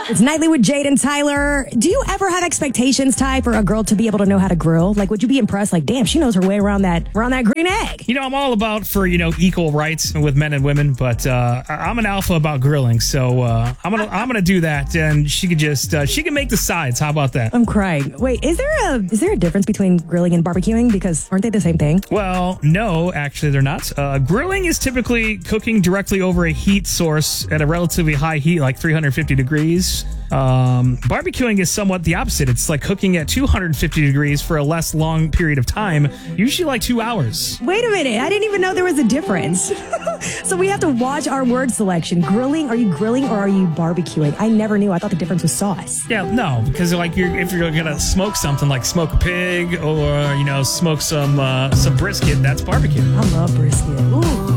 It's Nightly with Jade and Tyler. Do you ever have expectations, Ty, for a girl to be able to know how to grill? Like, would you be impressed? Like, damn, she knows her way around that green egg. You know, I'm all about for, equal rights with men and women, but I'm an alpha about grilling, so I'm gonna do that, and she can make the sides. How about that? I'm crying. Wait, is there a difference between grilling and barbecuing? Because aren't they the same thing? Well, no, actually they're not. Grilling is typically cooking directly over a heat source at a relatively high heat, like 350 degrees. Barbecuing is somewhat the opposite. It's like cooking at 250 degrees for a less long period of time, usually like 2 hours. Wait a minute. I didn't even know there was a difference. So we have to watch our word selection. Grilling, are you grilling or are you barbecuing? I never knew. I thought the difference was sauce. Yeah, no, because if you're gonna smoke something like smoke a pig or smoke some brisket, that's barbecue. I love brisket. Ooh.